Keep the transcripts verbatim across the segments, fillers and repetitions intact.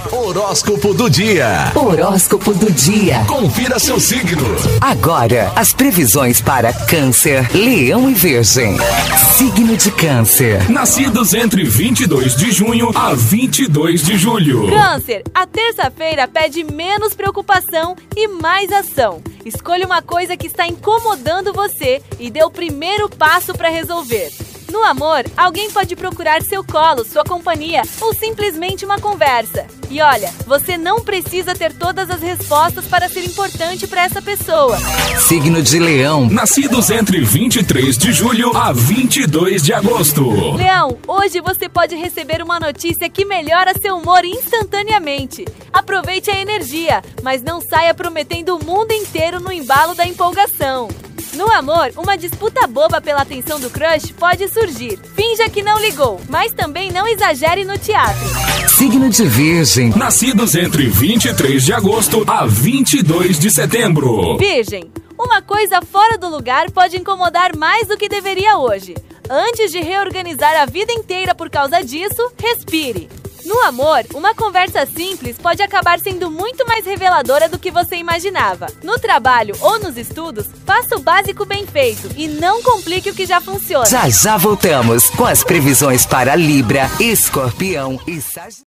Horóscopo do dia. Horóscopo do dia. Confira seu signo. Agora, as previsões para Câncer, Leão e Virgem. Signo de Câncer. Nascidos entre vinte e dois de junho a vinte e dois de julho. Câncer, a terça-feira pede menos preocupação e mais ação. Escolha uma coisa que está incomodando você e dê o primeiro passo para resolver. No amor, alguém pode procurar seu colo, sua companhia ou simplesmente uma conversa. E olha, você não precisa ter todas as respostas para ser importante para essa pessoa. Signo de Leão. Nascidos entre vinte e três de julho a vinte e dois de agosto. Leão, hoje você pode receber uma notícia que melhora seu humor instantaneamente. Aproveite a energia, mas não saia prometendo o mundo inteiro no embalo da empolgação. No amor, uma disputa boba pela atenção do crush pode surgir. Finja que não ligou, mas também não exagere no teatro. Signo de Virgem. Nascidos entre vinte e três de agosto a vinte e dois de setembro. Virgem, uma coisa fora do lugar pode incomodar mais do que deveria hoje. Antes de reorganizar a vida inteira por causa disso, respire. No amor, uma conversa simples pode acabar sendo muito mais reveladora do que você imaginava. No trabalho ou nos estudos, faça o básico bem feito e não complique o que já funciona. Já já voltamos com as previsões para Libra, Escorpião e Sagitário.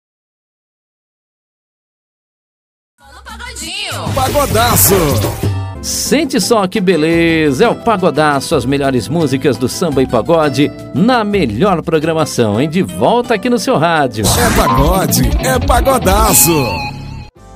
Pagodaço. Sente só que beleza, é o Pagodaço, as melhores músicas do samba e pagode na melhor programação, hein? De volta aqui no seu rádio. É pagode, é pagodaço.